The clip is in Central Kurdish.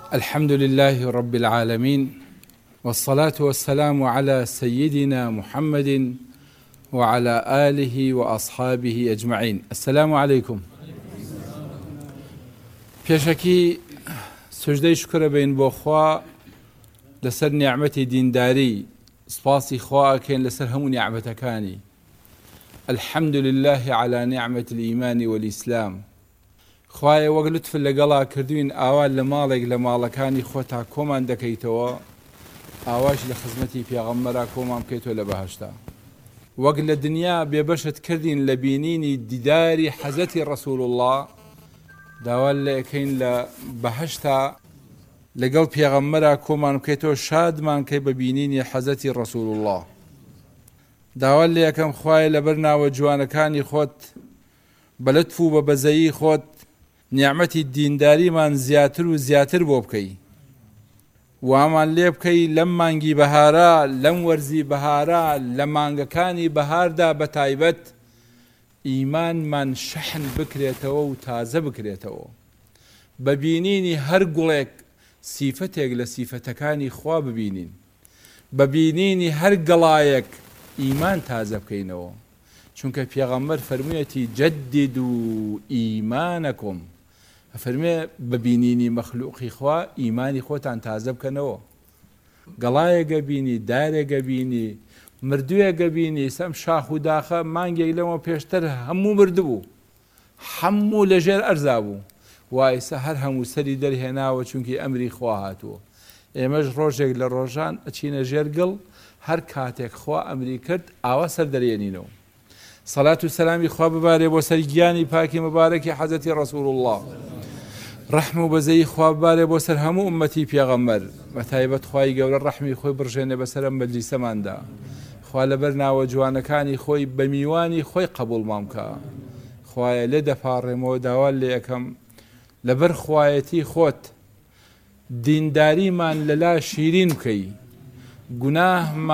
الحمد لله رب العالمين والصلاة والسلام على سيدنا محمد وعلى آله وأصحابه أجمعين. السلام عليكم. پێشەکی سوژدەی شکرە بین بۆ خوا لەسەر نیعمەتی دینداری، سپاسی خوا ئەکەین لەسەر هەموو نیعمەتەکانی. الحمد لله على نعمة الإيمان والإسلام. خوایە وەک لوتف لەگەڵا کردوین ئاوا لە ماڵێک لە ماڵەکانی خۆتا کۆمان دەکەیتەوە، ئاواش لە خزمەتی پێغەمبەرا کۆمان بکەیتەوە لە بەهەشتا. وەک لە دنیا بێبەشت کردین لە بینینی دیداری حەزەتی ڕەسوول الله، داوا لە ئەکەین لە بەهەشتا لەگەڵ پێغەمبەرا کۆمان بکەیتەوە، شادمان کەی بە بینینی حەزەتی ڕەسوول الله. داوا لە یەکەم خوایە لەبەر ناوە جوانەکانی خۆت بە لەطف و بە بەزەیی خۆت نیعمەتی دینداریمان زیاتر و زیاتر بۆ بکەی، وامان لێ بکەی لەم مانگی بەهارا، لەم وەرزی بەهارا، لە مانگەکانی بەهاردا بە تایبەت ئیمانمان شەحن بکرێتەوە و تازە بکرێتەوە، بە بینینی هەر گوڵێک سیفەتێک لە سیفەتەکانی خوا ببینین، بە بینینی هەر گەڵایەک ئیمان تازە بکەینەوە. چونکە پێغەمبەر فەرموویەتی جەدیدوا ئیمانەکم، فەرمێ بە بینینی مەخلوقی خوا ئیمانی خۆتان تازە بکەنەوە. گەڵایەکە بینی، دارێکە بینی، مردوویەکە بینی، سەم شاخ و داخە مانگێک لەمە پێشتر هەموو مردبوو، هەموو لەژێر ئەرزا بوو، وایسە هەر هەموو سەری دەرهێناوە چونکی ئەمری خوا هاتووە. ئێمەش ڕۆژێک لە ڕۆژان ئەچینە ژێر گڵ، هەر کاتێک خوا ئەمری کرد ئاوا سەر دەرێنینەوە. صلاة و سلامی خوا ببارێ بۆ سەر گیانی پاکی مبارەکی حەزەتی ڕەسوول الله، ڕەحم و بەزەی خوا ببارێ بۆ سەر هەموو ئومەتی پێغەمبەر، بە تایبەت خوای گەورە ڕەحمی خۆی بڕژێنێ بەسەر ئەم مەجلیسەماندا. خوا لەبەر ناوە جوانەکانی خۆی بە میوانی خۆی قبوڵمان بکە. خوایە لێ دەپاڕێمەوە، داوا لێ یەکەم لەبەر خوایەتی خۆت دینداریمان لەلا شیرین بکەی، گوناهمان